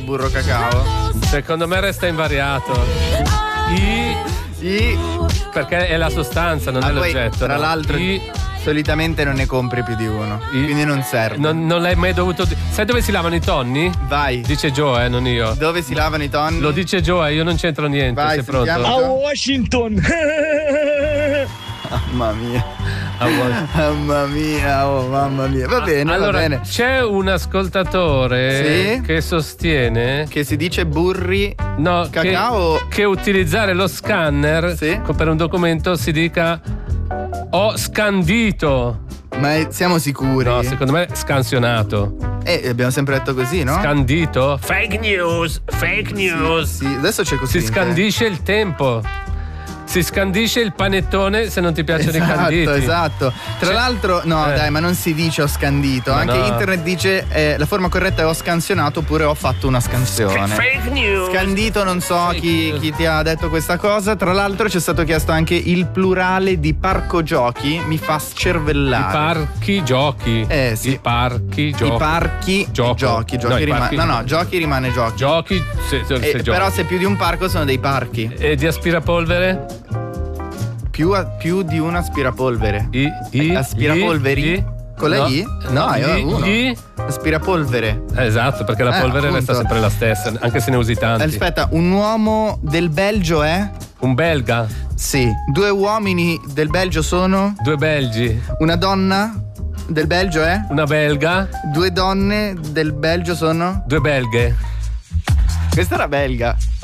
burro cacao? Secondo me resta invariato. Perché è la sostanza, non è poi, l'oggetto. tra l'altro solitamente non ne compri più di uno, quindi non serve. Non l'hai mai dovuto. Sai dove si lavano i tonni? Vai. Dice Joe, non io. Dove si lavano i tonni? Lo dice Joe, io non c'entro niente. Vai, sei pronto? sentiamo. A Washington. Mamma mia. Mamma mia, oh mamma mia. Va bene, allora, va bene. c'è un ascoltatore Sì? che sostiene Che si dice burri cacao. che utilizzare lo scanner Sì? per un documento si dica ho scandito. Ma siamo sicuri? No, secondo me scansionato. Abbiamo sempre detto così, no? Scandito? Fake news. Sì, adesso c'è così. Si scandisce il tempo. Si scandisce il panettone se non ti piacciono i canditi. Esatto. Tra l'altro, no, dai, ma non si dice ho scandito. Ma anche no. internet dice la forma corretta è ho scansionato oppure ho fatto una scansione. Fake news. Scandito, non so Fake chi ti ha detto questa cosa. Tra l'altro, ci è stato chiesto anche il plurale di parco giochi. Mi fa scervellare. I parchi giochi. Sì. I parchi giochi. I parchi giochi No, i parchi- giochi rimane giochi. Giochi se giochi. Però se più di un parco sono dei parchi. E di aspirapolvere? Più di un aspirapolvere. Aspirapolveri? Con la I? No, io uno. Aspirapolvere. Esatto, perché la polvere appunto. resta sempre la stessa, anche se ne usi tanti. Aspetta, un uomo del Belgio è? Un belga? Sì. 2 uomini del Belgio sono? 2 belgi? Una donna del Belgio è? Una belga? 2 donne del Belgio sono? 2 belghe? Questa era belga.